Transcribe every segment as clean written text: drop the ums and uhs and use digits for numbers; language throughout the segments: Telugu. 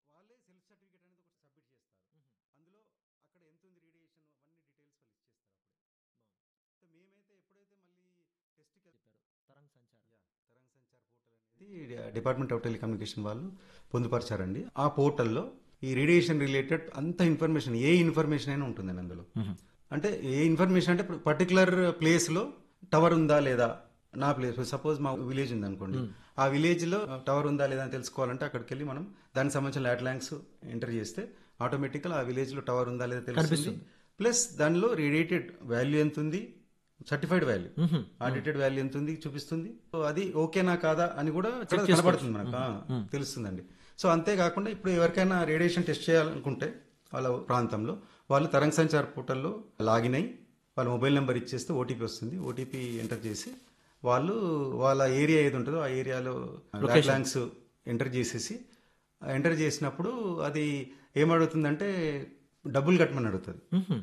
వాళ్ళే సెల్ఫ్ సర్టిఫికేట్ అనేది ఒకటి సబ్మిట్ చేస్తారు. అందులో అక్కడ ఎంత ఉంది రేడియేషన్ అవన్నీ డీటెయిల్స్ వాళ్ళు ఇచ్చేస్తారు అప్పుడే. సో మేమైతే ఎప్పుడైతే మళ్ళీ టెస్ట్కి చెప్పారు తరంగ్ సంచార్. తరంగ్ సంచార్ పోర్టల్ అనేది డిపార్ట్మెంట్ ఆఫ్ టెలికమ్యూనికేషన్ వాళ్ళు పొందుపరిచారండి. ఆ పోర్టల్లో ఈ రేడియేషన్ రిలేటెడ్ అంత ఇన్ఫర్మేషన్, ఏ ఇన్ఫర్మేషన్ అయినా ఉంటుందండి అందులో. అంటే ఏ ఇన్ఫర్మేషన్ అంటే పర్టికులర్ ప్లేస్లో టవర్ ఉందా లేదా, నా ప్లేస్ సపోజ్ మా విలేజ్ ఉంది అనుకోండి, ఆ విలేజ్లో టవర్ ఉందా లేదా అని తెలుసుకోవాలంటే అక్కడికి వెళ్ళి మనం దానికి సంబంధించిన ల్యాట్లాంక్స్ ఎంటర్ చేస్తే ఆటోమేటిక్గా ఆ విలేజ్లో టవర్ ఉందా లేదా తెలుస్తుంది. ప్లస్ దానిలో రేడియేటెడ్ వాల్యూ ఎంత ఉంది, సర్టిఫైడ్ వాల్యూ, ఆడిటెడ్ వాల్యూ ఎంత ఉంది చూపిస్తుంది. సో అది ఓకేనా కాదా అని కూడా కనబడుతుంది మనకు, తెలుస్తుందండి. సో అంతేకాకుండా ఇప్పుడు ఎవరికైనా రేడియేషన్ టెస్ట్ చేయాలనుకుంటే వాళ్ళ ప్రాంతంలో వాళ్ళు తరంగ్ సంచార్ పోర్టల్లో లాగిన్ అయ్యి వాళ్ళ మొబైల్ నెంబర్ ఇచ్చేస్తే ఓటీపీ వస్తుంది. ఓటీపీ ఎంటర్ చేసి వాళ్ళు వాళ్ళ ఏరియా ఏది ఉంటుందో ఆ ఏరియాలో ల్యాంక్స్ ఎంటర్ చేసేసి, ఎంటర్ చేసినప్పుడు అది ఏమడుగుతుందంటే డబ్బులు కట్టమని అడుగుతుంది.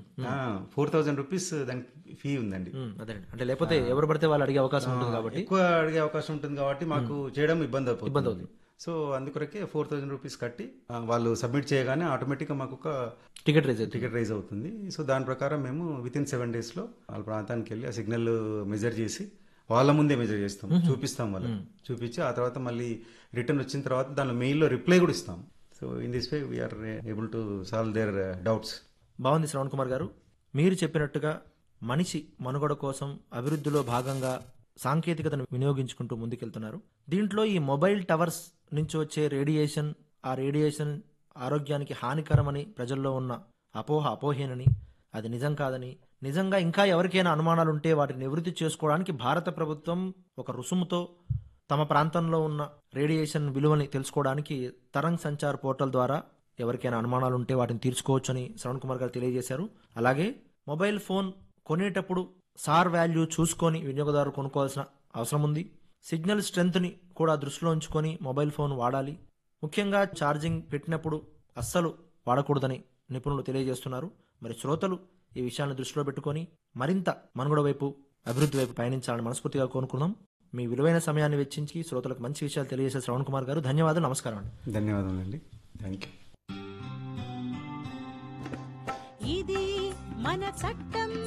4,000 రూపీస్ దానికి ఫీ ఉందండి. అంటే లేకపోతే ఎవరు పడితే వాళ్ళు అడిగే అవకాశం ఉంటుంది కాబట్టి, ఎక్కువ అడిగే అవకాశం ఉంటుంది కాబట్టి మాకు చేయడం ఇబ్బంది అవుతుంది. సో అందుకొరకే 4,000 రూపీస్ కట్టి వాళ్ళు సబ్మిట్ చేయగానే ఆటోమేటిక్గా మాకు ఒక టికెట్ రైజ్ అవుతుంది. సో దాని ప్రకారం మేము వితిన్ 7 days వాళ్ళ ప్రాంతానికి వెళ్ళి ఆ సిగ్నల్ మెజర్ చేసి వాళ్ళ ముందే మెజర్ చేస్తాం, చూపిస్తాం వాళ్ళకి. చూపించి ఆ తర్వాత మళ్ళీ రిటర్న్ వచ్చిన తర్వాత దానిలో మెయిల్లో రిప్లై కూడా ఇస్తాం. So in this way we are able to solve there doubts. బాగుంది శ్రవణ్ కుమార్ గారు. మీరు చెప్పినట్టుగా మనిషి మనుగడ కోసం అభివృద్ధిలో భాగంగా సాంకేతికతను వినియోగించుకుంటూ ముందుకెళ్తున్నారు. దీంట్లో ఈ మొబైల్ టవర్స్ నుంచి వచ్చే రేడియేషన్, ఆ రేడియేషన్ ఆరోగ్యానికి హానికరమని ప్రజల్లో ఉన్న అపోహేనని, అది నిజం కాదని, నిజంగా ఇంకా ఎవరికైనా అనుమానాలుంటే వాటిని నివృత్తి చేసుకోవడానికి భారత ప్రభుత్వం ఒక రుసుముతో తమ ప్రాంతంలో ఉన్న రేడియేషన్ విలువని తెలుసుకోవడానికి తరంగ్ సంచార్ పోర్టల్ ద్వారా ఎవరికైనా అనుమానాలు ఉంటే వాటిని తీర్చుకోవచ్చని శ్రవణ్ కుమార్ గారు తెలియజేశారు. అలాగే మొబైల్ ఫోన్ కొనేటప్పుడు సార్ వాల్యూ చూసుకొని వినియోగదారు కొనుక్కోవాల్సిన అవసరం ఉంది. సిగ్నల్ స్ట్రెంగ్త్ని కూడా దృష్టిలో ఉంచుకొని మొబైల్ ఫోన్ వాడాలి. ముఖ్యంగా ఛార్జింగ్ పెట్టినప్పుడు అస్సలు వాడకూడదని నిపుణులు తెలియజేస్తున్నారు. మరి శ్రోతలు ఈ విషయాన్ని దృష్టిలో పెట్టుకొని మరింత మనుగడ వైపు, అభివృద్ధి వైపు పయనించాలని మనస్ఫూర్తిగా కోరుకుందాం. మీ విలువైన సమయాన్ని వెచ్చించి శ్రోతలకు మంచి విషయాలు తెలియజేసే శ్రవణ్ కుమార్ గారు ధన్యవాదాలు. నమస్కారం అండి. ధన్యవాదాలండి. Thank you. ఇది మన చట్టం.